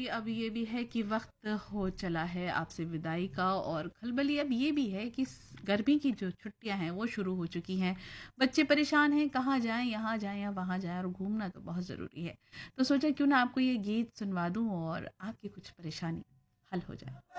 अब ये भी है कि वक्त हो चला है आपसे विदाई का, और खलबली अब ये भी है कि गर्मी की जो छुट्टियां हैं वो शुरू हो चुकी हैं। बच्चे परेशान हैं, कहाँ जाएं, यहाँ जाएं या वहाँ जाएं, और घूमना तो बहुत ज़रूरी है। तो सोचा क्यों ना आपको ये गीत सुनवा दूं और आपकी कुछ परेशानी हल हो जाए।